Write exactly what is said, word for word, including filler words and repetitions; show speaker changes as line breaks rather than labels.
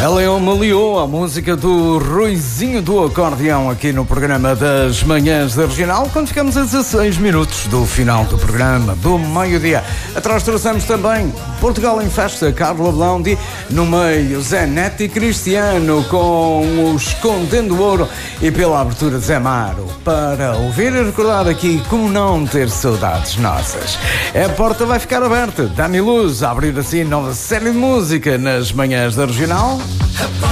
Ela me liou a música do Ruizinho do Acordeão aqui no programa das Manhãs da Regional, quando ficamos a dezasseis minutos do final do programa, do meio-dia. Atrás trouxemos também Portugal em Festa, Carla Blaundi, no meio Zé Neto e Cristiano com o Escondendo Ouro e pela abertura Zé Maro, para ouvir e recordar aqui como não ter saudades nossas. A porta vai ficar aberta, Dani Luz a abrir assim nova série de música nas Manhãs da Regional.